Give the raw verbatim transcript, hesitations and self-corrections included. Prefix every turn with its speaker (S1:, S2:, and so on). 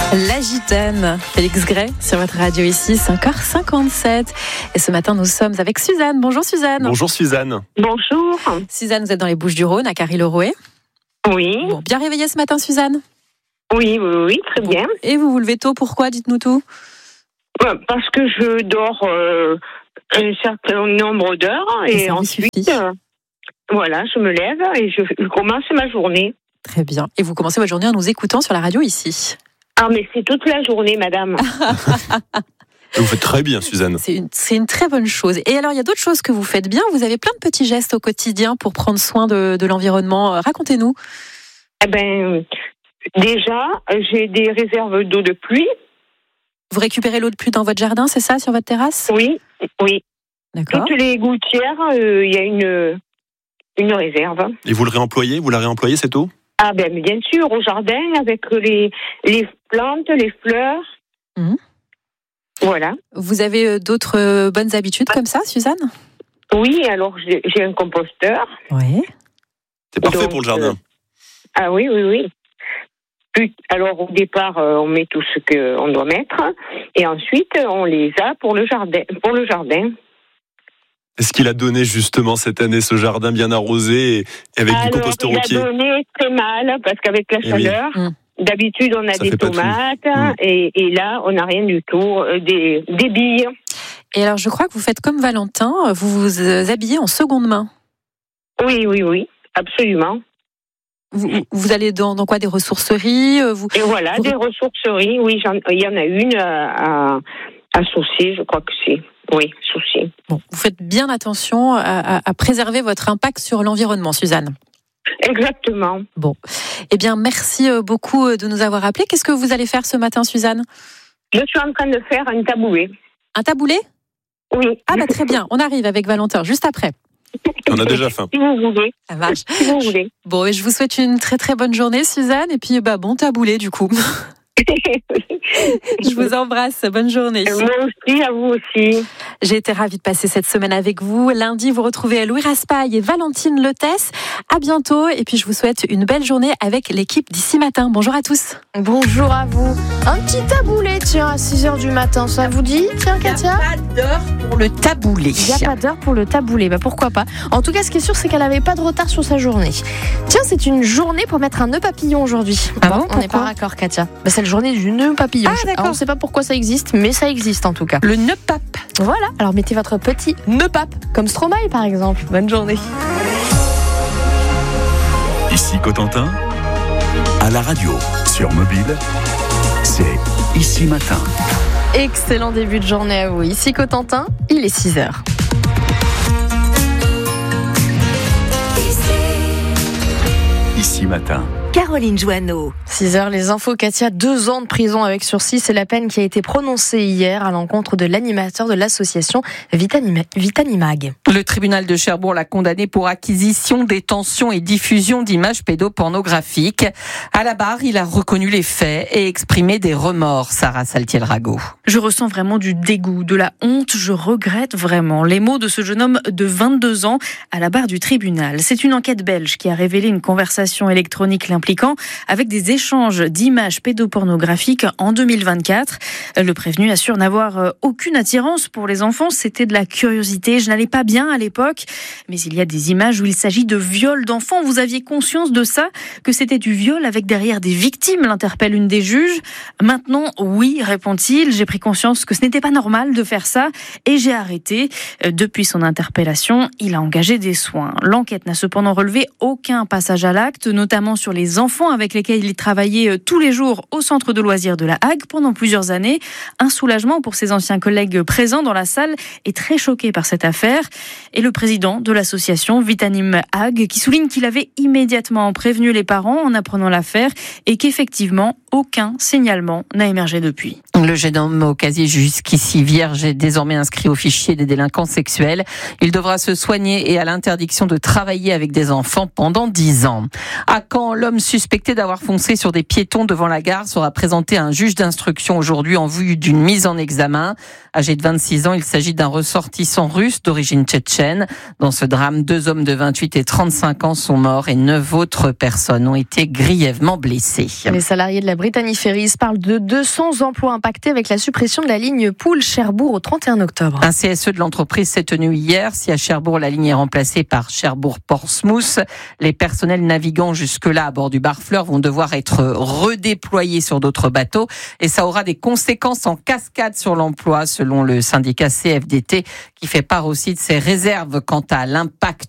S1: La Gitane, Félix Gray sur votre radio ici, cinq heures cinquante-sept. Et ce matin, nous sommes avec Suzanne. Bonjour Suzanne.
S2: Bonjour Suzanne.
S3: Bonjour.
S1: Suzanne, vous êtes dans les Bouches-du-Rhône, à Carry-le-Rouet.
S3: Oui.
S1: Bon, bien réveillée ce matin, Suzanne?
S3: Oui, oui, oui, très bien.
S1: Et vous vous levez tôt, pourquoi? Dites-nous tout.
S3: Parce que je dors euh, un certain nombre d'heures et, et ensuite, euh, voilà, je me lève et je, je commence ma journée.
S1: Très bien. Et vous commencez votre journée en nous écoutant sur la radio ici.
S3: Ah, mais c'est toute la journée, madame.
S2: Vous faites très bien, Suzanne.
S1: C'est une, c'est une très bonne chose. Et alors, il y a d'autres choses que vous faites bien. Vous avez plein de petits gestes au quotidien pour prendre soin de, de l'environnement. Racontez-nous.
S3: Eh ben, déjà, j'ai des réserves d'eau de pluie.
S1: Vous récupérez l'eau de pluie dans votre jardin, c'est ça, sur votre terrasse?
S3: Oui, oui.
S1: D'accord.
S3: Toutes les gouttières, il euh, y a une, une réserve.
S2: Et vous le réemployez? Vous la réemployez, cette eau?
S3: Ah ben, bien sûr, au jardin, avec les, les plantes, les fleurs.
S1: Mmh.
S3: Voilà.
S1: Vous avez d'autres bonnes habitudes comme ça, Suzanne?
S3: Oui, alors j'ai, j'ai un composteur.
S1: Oui.
S2: C'est parfait
S3: Donc,
S2: pour le jardin.
S3: Euh, ah oui, oui, oui. Puis, alors au départ, euh, on met tout ce qu'on doit mettre, et ensuite on les a pour le jardin. Pour le jardin.
S2: Est-ce qu'il a donné justement cette année ce jardin bien arrosé et avec
S3: alors,
S2: du composteur au pied?
S3: Il a donné très mal parce qu'avec la
S2: Eh
S3: chaleur.
S2: oui.
S1: Mmh.
S3: D'habitude, on a
S2: Ça
S3: des
S2: fait pas
S3: tomates
S2: mmh.
S3: et, et là, on n'a rien du tout, euh, des, des billes.
S1: Et alors, je crois que vous faites comme Valentin, vous vous habillez en seconde main.
S3: Oui, oui, oui, absolument.
S1: Vous, vous allez dans, dans quoi? Des ressourceries vous,
S3: Et voilà,
S1: vous...
S3: des ressourceries, oui, j'en, il y en a une à, à Saucier, je crois que c'est. Oui, Saucier.
S1: Bon, vous faites bien attention à, à, à préserver votre impact sur l'environnement, Suzanne.
S3: Exactement.
S1: Bon, eh bien, merci beaucoup de nous avoir appelés. Qu'est-ce que vous allez faire ce matin, Suzanne?
S3: Je suis en train de faire un taboulet.
S1: Un taboulet?
S3: Oui.
S1: Ah bah très bien, on arrive avec Valentin juste après.
S2: On a déjà faim.
S3: Si vous voulez.
S1: Ça marche.
S3: Si vous voulez.
S1: Bon, et je vous souhaite une très très bonne journée, Suzanne, et puis bah bon taboulet du coup. Je vous embrasse, bonne journée.
S3: Moi aussi, à vous aussi.
S1: J'ai été ravie de passer cette semaine avec vous. Lundi, vous retrouvez Louis Raspail et Valentine Lotès. À bientôt, et puis je vous souhaite une belle journée avec l'équipe d'Ici Matin. Bonjour à tous.
S4: Bonjour à vous. Un petit taboulet, tiens, à six heures du matin, ça vous dit? Tiens, Katia?
S5: Il n'y a pas d'heure pour le taboulet.
S4: Il n'y a pas d'heure pour le taboulet, bah pourquoi pas. En tout cas, ce qui est sûr, c'est qu'elle n'avait pas de retard sur sa journée. Tiens, c'est une journée pour mettre un nœud papillon aujourd'hui.
S5: Ah bon,
S4: on n'est pas d'accord, Katia. Bah, c'est la journée du nœud papillon.
S5: Ah, d'accord.
S4: Alors, on ne sait pas pourquoi ça existe, mais ça existe en tout cas.
S5: Le nœud pape.
S4: Voilà, alors mettez votre petit nœud pape, comme Stromae par exemple. Bonne journée.
S6: Ici Cotentin, à la radio, sur mobile, c'est Ici Matin.
S4: Excellent début de journée à vous. Ici Cotentin, il est six heures.
S6: Ici Matin.
S5: Caroline Joanneau.
S4: six heures, les infos. Katia, deux ans de prison avec sursis, c'est la peine qui a été prononcée hier à l'encontre de l'animateur de l'association Vitanima- Vitanimag.
S5: Le tribunal de Cherbourg l'a condamné pour acquisition, détention et diffusion d'images pédopornographiques. À la barre, il a reconnu les faits et exprimé des remords. Sarah Saltiel-Rago.
S7: Je ressens vraiment du dégoût, de la honte, je regrette vraiment. Les mots de ce jeune homme de vingt-deux ans à la barre du tribunal. C'est une enquête belge qui a révélé une conversation électronique l'impliquant avec des échanges d'images pédopornographiques en deux mille vingt-quatre. Le prévenu assure n'avoir aucune attirance pour les enfants, c'était de la curiosité. Je n'allais pas bien à l'époque, mais il y a des images où il s'agit de viol d'enfants. Vous aviez conscience de ça, que c'était du viol avec derrière des victimes, l'interpelle une des juges. Maintenant, oui, répond-il, j'ai pris conscience que ce n'était pas normal de faire ça et j'ai arrêté. Depuis son interpellation, il a engagé des soins. L'enquête n'a cependant relevé aucun passage à l'acte, notamment sur les enfants avec lesquels il travaillait tous les jours au centre de loisirs de la Hague pendant plusieurs années. Un soulagement pour ses anciens collègues présents dans la salle et très choqués par cette affaire. Et le président de l'association Vitanim Hague qui souligne qu'il avait immédiatement prévenu les parents en apprenant l'affaire et qu'effectivement aucun signalement n'a émergé depuis.
S5: Le jeune homme au casier jusqu'ici vierge est désormais inscrit au fichier des délinquants sexuels. Il devra se soigner et a l'interdiction de travailler avec des enfants pendant dix ans. À Caen, l'homme suspecté d'avoir foncé sur des piétons devant la gare sera présenté à un juge d'instruction aujourd'hui en vue d'une mise en examen. Âgé de vingt-six ans, il s'agit d'un ressortissant russe d'origine tchétchène. Dans ce drame, deux hommes de vingt-huit et trente-cinq ans sont morts et neuf autres personnes ont été grièvement blessées.
S4: Les salariés de la Brittany Ferries parle de deux cents emplois impactés avec la suppression de la ligne Poole-Cherbourg au trente et un octobre.
S5: Un C S E de l'entreprise s'est tenu hier. Si à Cherbourg, la ligne est remplacée par Cherbourg-Portsmouth, les personnels naviguant jusque-là à bord du Barfleur vont devoir être redéployés sur d'autres bateaux et ça aura des conséquences en cascade sur l'emploi, selon le syndicat C F D T, qui fait part aussi de ses réserves quant à l'impact